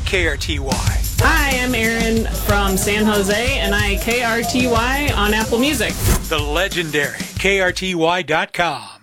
KRTY. Hi, I'm Erin from San Jose, and I KRTY on Apple Music. The legendary KRTY.com.